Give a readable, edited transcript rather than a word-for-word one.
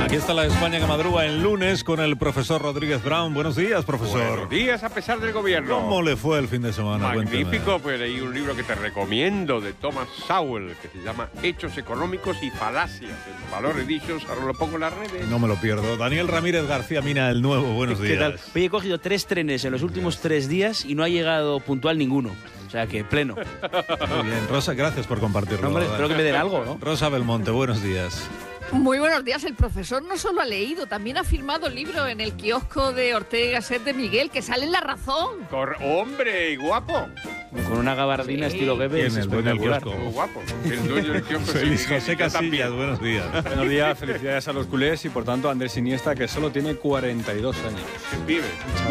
Aquí está la España que madruga el lunes con el profesor Rodríguez Brown. Buenos días, profesor. Buenos días, a pesar del gobierno. ¿Cómo le fue el fin de semana? Magnífico, Cuénteme. pues leí un libro que te recomiendo de Thomas Sowell, que se llama Hechos Económicos y Falacias, en Valor Editions, ahora lo pongo en las redes. No me lo pierdo. Daniel Ramírez García Mina, el nuevo. Buenos días. ¿Qué tal? Oye, he cogido 3 trenes en los últimos 3 días y no ha llegado puntual ninguno. O sea que pleno. Muy bien. Rosa, gracias por compartirlo. No, hombre, espero que me den algo, ¿no? Rosa Belmonte, buenos días. Muy buenos días. El profesor no solo ha leído, también ha firmado el libro en el kiosco de Ortega y Gasset de Miguel, que sale en La Razón. ¡Hombre, y guapo! Con una gabardina estilo Goebbels. ¿Quién, el dueño del espectacular. kiosco? Muy guapo. El dueño del kiosco. Feliz sí, José yo Casillas, también. buenos días. Buenos días, felicidades a los culés y por tanto a Andrés Iniesta, que solo tiene 42 años. Vive.